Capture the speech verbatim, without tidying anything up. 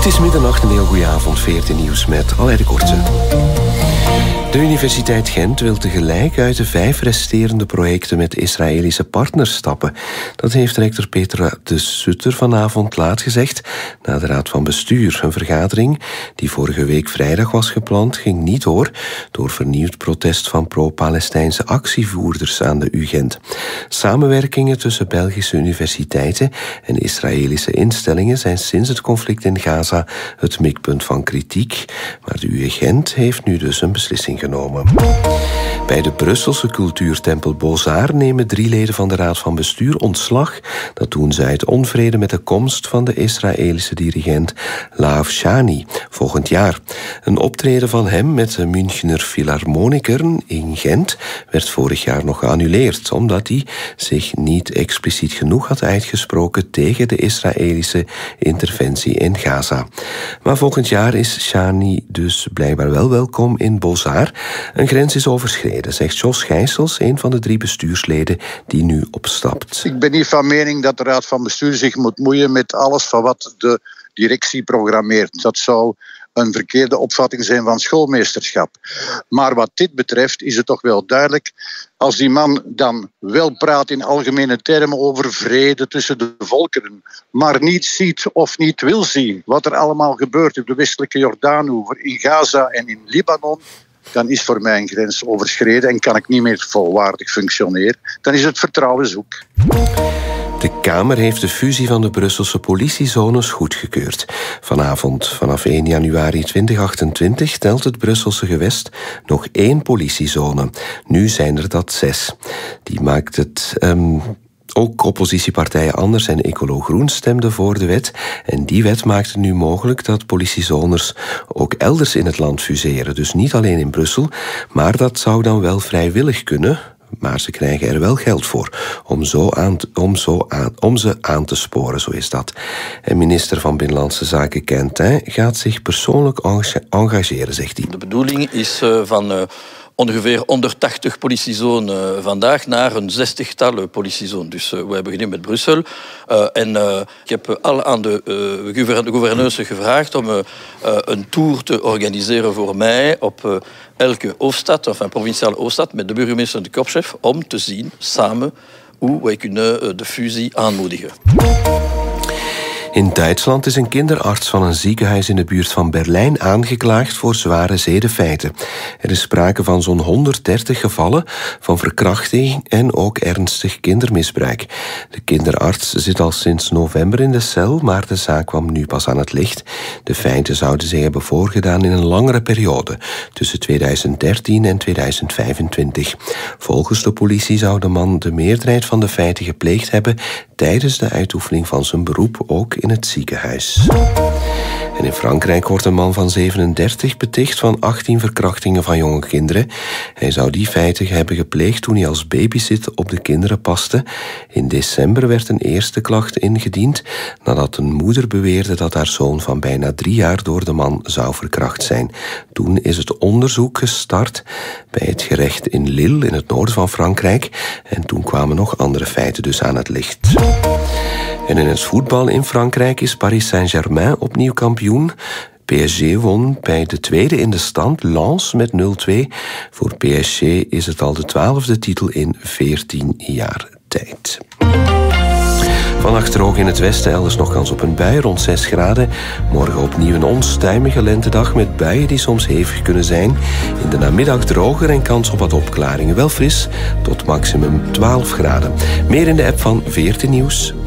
Het is middernacht, een heel goede avond, veertien nieuws met Alain de Kortse. De Universiteit Gent wil tegelijk uit de vijf resterende projecten met Israëlische partners stappen. Dat heeft rector Petra de Sutter vanavond laat gezegd na de Raad van Bestuur. Een vergadering die vorige week vrijdag was gepland ging niet door door vernieuwd protest van pro-Palestijnse actievoerders aan de U Gent. Samenwerkingen tussen Belgische universiteiten en Israëlische instellingen zijn sinds het conflict in Gaza het mikpunt van kritiek, maar de U Gent heeft nu dus een beslissing genomen. Bij de Brusselse cultuurtempel Beaux-Arts nemen drie leden van de Raad van Bestuur ontslag. Dat doen ze uit onvrede met de komst van de Israëlische dirigent Laaf Shani volgend jaar. Een optreden van hem met de Münchner Philharmonikern in Gent werd vorig jaar nog geannuleerd, omdat hij zich niet expliciet genoeg had uitgesproken tegen de Israëlische interventie in Gaza. Maar volgend jaar is Shani dus blijkbaar wel welkom in Beaux-Arts. Een grens is overschreden, zegt Jos Gijsels, een van de drie bestuursleden die nu opstapt. Ik ben niet van mening dat de Raad van Bestuur zich moet moeien met alles van wat de directie programmeert. Dat zou een verkeerde opvatting zijn van schoolmeesterschap. Maar wat dit betreft is het toch wel duidelijk, als die man dan wel praat in algemene termen over vrede tussen de volkeren, maar niet ziet of niet wil zien wat er allemaal gebeurt op de westelijke Jordaanoever, in Gaza en in Libanon, dan is voor mij een grens overschreden en kan ik niet meer volwaardig functioneren. Dan is het vertrouwen zoek. De Kamer heeft de fusie van de Brusselse politiezones goedgekeurd. Vanavond, vanaf één januari tweeduizend achtentwintig, telt het Brusselse gewest nog één politiezone. Nu zijn er dat zes. Die maakt het... Um Ook oppositiepartijen Anders en Ecolo Groen stemden voor de wet. En die wet maakt het nu mogelijk dat politiezones ook elders in het land fuseren. Dus niet alleen in Brussel, maar dat zou dan wel vrijwillig kunnen. Maar ze krijgen er wel geld voor om, zo aan, om, zo aan, om ze aan te sporen, zo is dat. En minister van Binnenlandse Zaken Quentin gaat zich persoonlijk engageren, zegt hij. De bedoeling is uh, van... Uh ongeveer honderdtachtig politiezonen vandaag naar een zestigtal politiezonen. Dus uh, wij beginnen met Brussel. Uh, en uh, ik heb al aan de uh, gouverneurs gevraagd om uh, uh, een tour te organiseren voor mij op uh, elke hoofdstad, of een provinciale hoofdstad, met de burgemeester en de korpschef, om te zien samen hoe wij kunnen uh, de fusie aanmoedigen. In Duitsland is een kinderarts van een ziekenhuis in de buurt van Berlijn aangeklaagd voor zware zedenfeiten. Er is sprake van zo'n honderddertig gevallen van verkrachting en ook ernstig kindermisbruik. De kinderarts zit al sinds november in de cel, maar de zaak kwam nu pas aan het licht. De feiten zouden zich hebben voorgedaan in een langere periode, tussen tweeduizend dertien en tweeduizend vijfentwintig. Volgens de politie zou de man de meerderheid van de feiten gepleegd hebben tijdens de uitoefening van zijn beroep, ook in het ziekenhuis. En in Frankrijk wordt een man van zevenendertig beticht van achttien verkrachtingen van jonge kinderen. Hij zou die feiten hebben gepleegd toen hij als babysit op de kinderen paste. In december werd een eerste klacht ingediend nadat een moeder beweerde dat haar zoon van bijna drie jaar door de man zou verkracht zijn. Toen is het onderzoek gestart bij het gerecht in Lille in het noorden van Frankrijk. En toen kwamen nog andere feiten dus aan het licht. En in het voetbal in Frankrijk is Paris Saint-Germain opnieuw kampioen. P S G won bij de tweede in de stand, Lens, met nul twee. Voor P S G is het al de twaalfde titel in veertien jaar tijd. Vannacht droog in het westen, elders nog kans op een bui, rond zes graden. Morgen opnieuw een onstuimige lentedag met buien die soms hevig kunnen zijn. In de namiddag droger en kans op wat opklaringen. Wel fris, tot maximum twaalf graden. Meer in de app van veertien Nieuws.